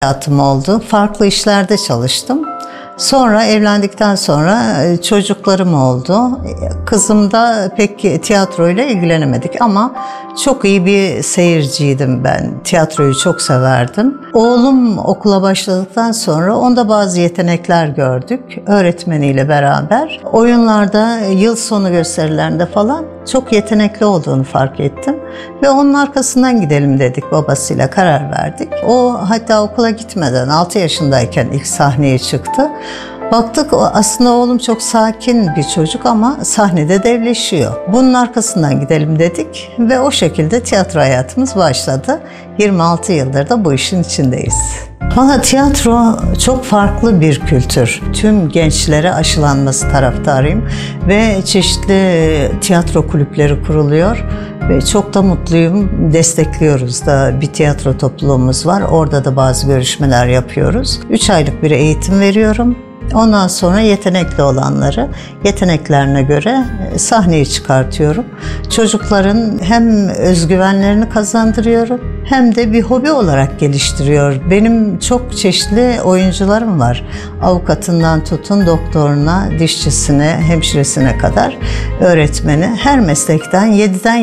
hayatım oldu. Farklı işlerde çalıştım. Sonra evlendikten sonra çocuklarım oldu. Kızım da pek tiyatroyla ilgilenemedik ama çok iyi bir seyirciydim ben. Tiyatroyu çok severdim. Oğlum okula başladıktan sonra onda bazı yetenekler gördük. Öğretmeniyle beraber. Oyunlarda, yıl sonu gösterilerinde falan çok yetenekli olduğunu fark ettim. Ve onun arkasından gidelim dedik, babasıyla karar verdik. O hatta okula gitmeden 6 yaşındayken ilk sahneye çıktı. Baktık aslında oğlum çok sakin bir çocuk ama sahnede devleşiyor. Bunun arkasından gidelim dedik ve o şekilde tiyatro hayatımız başladı. 26 yıldır da bu işin içindeyiz. Valla tiyatro çok farklı bir kültür. Tüm gençlere aşılanması taraftarıyım ve çeşitli tiyatro kulüpleri kuruluyor. Ve çok da mutluyum. Destekliyoruz da, bir tiyatro topluluğumuz var. Orada da bazı görüşmeler yapıyoruz. 3 aylık bir eğitim veriyorum. Ondan sonra yetenekli olanları yeteneklerine göre sahneye çıkartıyorum. Çocukların hem özgüvenlerini kazandırıyorum hem de bir hobi olarak geliştiriyor. Benim çok çeşitli oyuncularım var. Avukatından tutun doktoruna, dişçisine, hemşiresine kadar öğretmeni. Her meslekten 7'den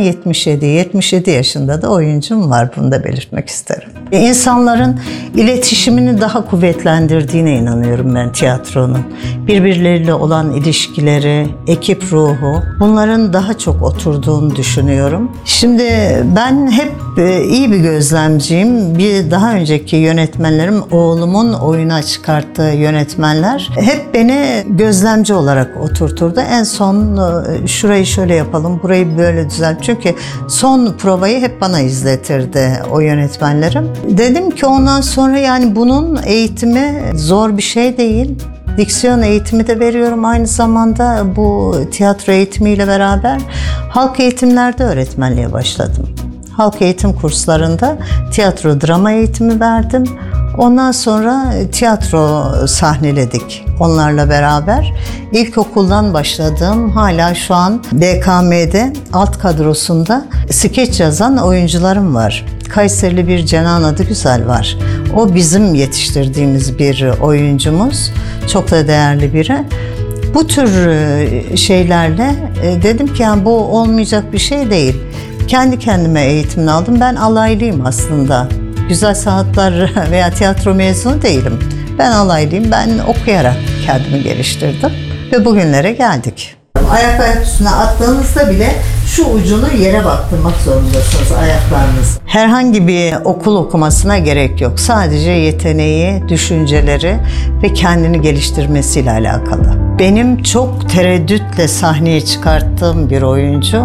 77 yaşında da oyuncum var. Bunu da belirtmek isterim. İnsanların iletişimini daha kuvvetlendirdiğine inanıyorum ben tiyatronun. Birbirleriyle olan ilişkileri, ekip ruhu, bunların daha çok oturduğunu düşünüyorum. Şimdi ben hep iyi bir gözlemciyim. Bir daha önceki yönetmenlerim, oğlumun oyuna çıkarttığı yönetmenler hep beni gözlemci olarak oturturdu. En son şurayı şöyle yapalım, burayı böyle düzelt. Çünkü son provayı hep bana izletirdi o yönetmenlerim. Dedim ki ondan sonra yani bunun eğitimi zor bir şey değil. Diksiyon eğitimi de veriyorum aynı zamanda bu tiyatro eğitimiyle beraber. Halk eğitimlerde öğretmenliğe başladım. Halk eğitim kurslarında tiyatro drama eğitimi verdim. Ondan sonra tiyatro sahneledik onlarla beraber. İlkokuldan başladığım, hala şu an BKM'de alt kadrosunda skeç yazan oyuncularım var. Kayserili bir Cenan Adıgüzel var. O bizim yetiştirdiğimiz bir oyuncumuz. Çok da değerli biri. Bu tür şeylerle dedim ki yani bu olmayacak bir şey değil. Kendi kendime eğitimini aldım. Ben alaylıyım aslında. Güzel sanatlar veya tiyatro mezunu değilim. Ben alaylıyım. Ben okuyarak kendimi geliştirdim ve bugünlere geldik. Ayak üstüne attığınızda bile şu ucunu yere baktırmak zorundasınız ayaklarınızı. Herhangi bir okul okumasına gerek yok. Sadece yeteneği, düşünceleri ve kendini geliştirmesiyle alakalı. Benim çok tereddütle sahneye çıkarttığım bir oyuncu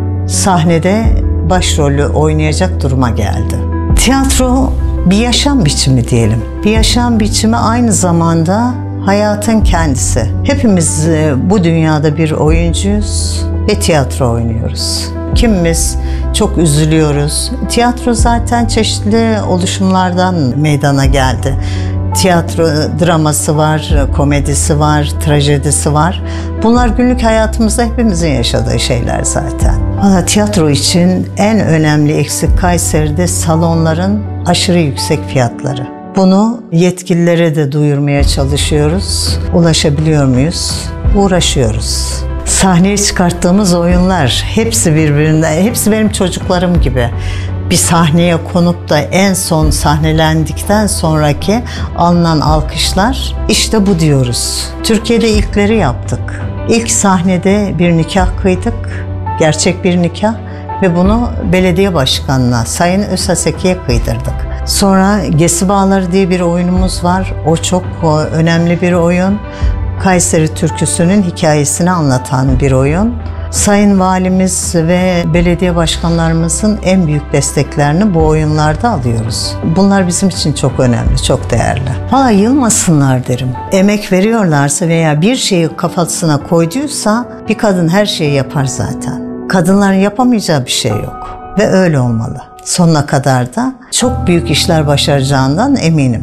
sahnede başrolü oynayacak duruma geldi. Tiyatro bir yaşam biçimi diyelim. Bir yaşam biçimi aynı zamanda hayatın kendisi. Hepimiz bu dünyada bir oyuncuyuz ve tiyatro oynuyoruz. Kimimiz çok üzülüyoruz. Tiyatro zaten çeşitli oluşumlardan meydana geldi. Tiyatro draması var, komedisi var, trajedisi var. Bunlar günlük hayatımızda hepimizin yaşadığı şeyler zaten. Ama tiyatro için en önemli eksik Kayseri'de salonların aşırı yüksek fiyatları. Bunu yetkililere de duyurmaya çalışıyoruz. Ulaşabiliyor muyuz? Uğraşıyoruz. Sahneye çıkarttığımız oyunlar hepsi birbirinden, hepsi benim çocuklarım gibi. Bir sahneye konup da en son sahnelendikten sonraki alınan alkışlar, işte bu diyoruz. Türkiye'de ilkleri yaptık. İlk sahnede bir nikah kıydık, gerçek bir nikah ve bunu belediye başkanına, Sayın Özhaseki'ye kıydırdık. Sonra Gesi Bağları diye bir oyunumuz var. O çok önemli bir oyun. Kayseri türküsünün hikayesini anlatan bir oyun. Sayın Valimiz ve belediye başkanlarımızın en büyük desteklerini bu oyunlarda alıyoruz. Bunlar bizim için çok önemli, çok değerli. Valla yılmasınlar derim. Emek veriyorlarsa veya bir şeyi kafasına koyduysa bir kadın her şeyi yapar zaten. Kadınların yapamayacağı bir şey yok ve öyle olmalı. Sonuna kadar da çok büyük işler başaracağından eminim.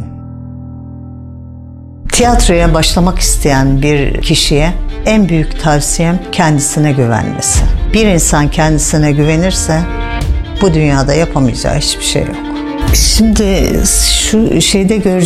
Tiyatroya başlamak isteyen bir kişiye en büyük tavsiyem kendisine güvenmesi. Bir insan kendisine güvenirse bu dünyada yapamayacağı hiçbir şey yok. Şimdi şu şeyde göreceğiz.